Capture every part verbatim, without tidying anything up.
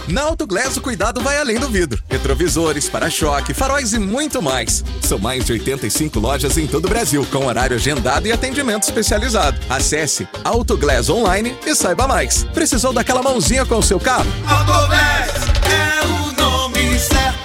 Na Autoglass o cuidado vai além do vidro. Retrovisores, para-choque, faróis e muito mais. São mais de oitenta e cinco lojas em todo o Brasil, com horário agendado e atendimento especializado. Acesse Autoglass Online e saiba mais. Precisou daquela mãozinha com o seu carro? Autoglass é o nome certo.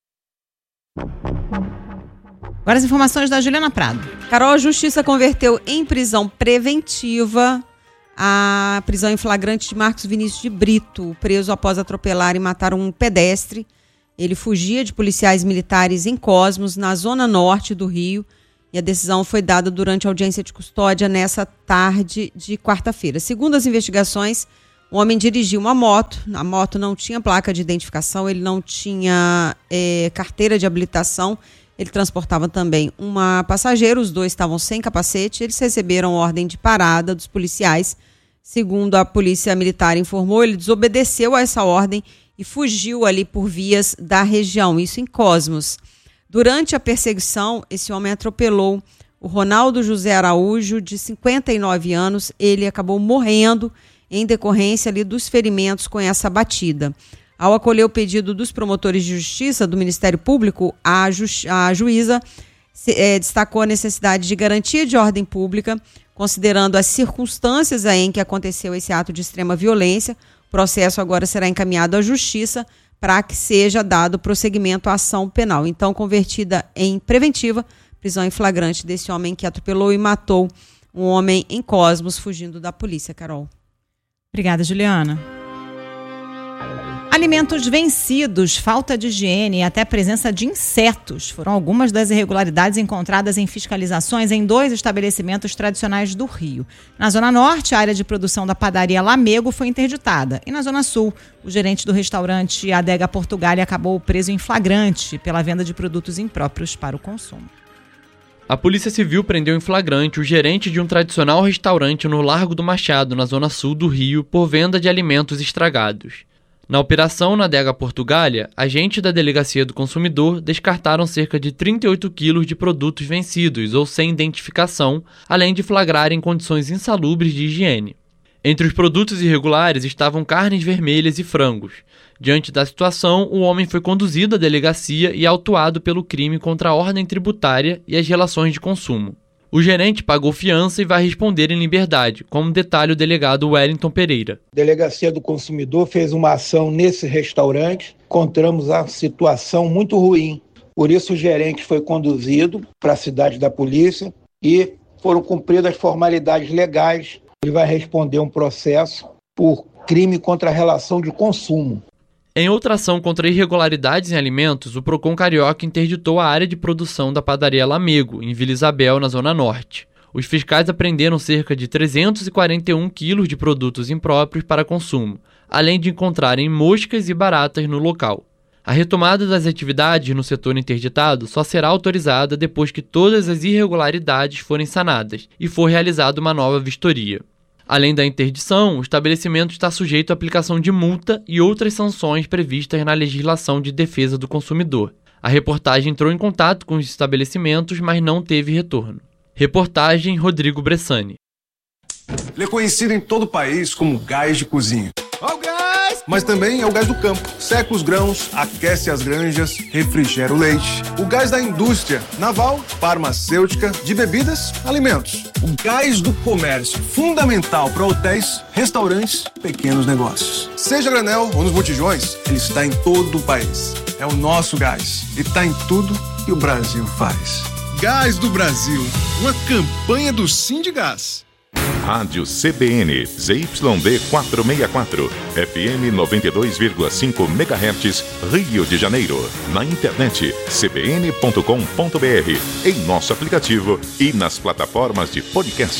Agora as informações da Juliana Prado. Carol, a Justiça converteu em prisão preventiva a prisão em flagrante de Marcos Vinícius de Brito, preso após atropelar e matar um pedestre. Ele fugia de policiais militares em Cosmos, na zona norte do Rio, e a decisão foi dada durante a audiência de custódia nessa tarde de quarta-feira. Segundo as investigações, o homem dirigiu uma moto, a moto não tinha placa de identificação, ele não tinha é, carteira de habilitação, ele transportava também uma passageira, os dois estavam sem capacete, eles receberam ordem de parada dos policiais. Segundo a polícia militar informou, ele desobedeceu a essa ordem e fugiu ali por vias da região, isso em Cosmos. Durante a perseguição, esse homem atropelou o Ronaldo José Araújo, de cinquenta e nove anos, ele acabou morrendo em decorrência ali dos ferimentos com essa batida. Ao acolher o pedido dos promotores de justiça do Ministério Público, a, ju- a juíza se, é, destacou a necessidade de garantia de ordem pública, considerando as circunstâncias em que aconteceu esse ato de extrema violência. O processo agora será encaminhado à Justiça para que seja dado prosseguimento à ação penal. Então, convertida em preventiva, prisão em flagrante desse homem que atropelou e matou um homem em Cosmos, fugindo da polícia, Carol. Obrigada, Juliana. Alimentos vencidos, falta de higiene e até presença de insetos foram algumas das irregularidades encontradas em fiscalizações em dois estabelecimentos tradicionais do Rio. Na Zona Norte, a área de produção da padaria Lamego foi interditada. E na Zona Sul, o gerente do restaurante Adega Portugália acabou preso em flagrante pela venda de produtos impróprios para o consumo. A Polícia Civil prendeu em flagrante o gerente de um tradicional restaurante no Largo do Machado, na Zona Sul do Rio, por venda de alimentos estragados. Na operação na Adega Portugália, agentes da Delegacia do Consumidor descartaram cerca de trinta e oito quilos de produtos vencidos ou sem identificação, além de flagrarem condições insalubres de higiene. Entre os produtos irregulares estavam carnes vermelhas e frangos. Diante da situação, o homem foi conduzido à delegacia e autuado pelo crime contra a ordem tributária e as relações de consumo. O gerente pagou fiança e vai responder em liberdade, como detalha o delegado Wellington Pereira. A Delegacia do Consumidor fez uma ação nesse restaurante, encontramos a situação muito ruim. Por isso o gerente foi conduzido para a cidade da polícia e foram cumpridas as formalidades legais. Ele vai responder um processo por crime contra a relação de consumo. Em outra ação contra irregularidades em alimentos, o Procon Carioca interditou a área de produção da padaria Lamego, em Vila Isabel, na Zona Norte. Os fiscais apreenderam cerca de trezentos e quarenta e um quilos de produtos impróprios para consumo, além de encontrarem moscas e baratas no local. A retomada das atividades no setor interditado só será autorizada depois que todas as irregularidades forem sanadas e for realizada uma nova vistoria. Além da interdição, o estabelecimento está sujeito à aplicação de multa e outras sanções previstas na legislação de defesa do consumidor. A reportagem entrou em contato com os estabelecimentos, mas não teve retorno. Reportagem Rodrigo Bressani. Ele é conhecido em todo o país como gás de cozinha. Ó o gás! Mas também é o gás do campo. Seca os grãos, aquece as granjas, refrigera o leite. O gás da indústria naval, farmacêutica, de bebidas, alimentos. O gás do comércio, fundamental para hotéis, restaurantes, pequenos negócios. Seja granel ou nos botijões, ele está em todo o país. É o nosso gás e está em tudo que o Brasil faz. Gás do Brasil, uma campanha do Sindigás. Rádio C B N, Z Y D quatrocentos e sessenta e quatro, F M noventa e dois vírgula cinco megahertz, Rio de Janeiro. Na internet, c b n ponto com ponto b r, em nosso aplicativo e nas plataformas de podcast.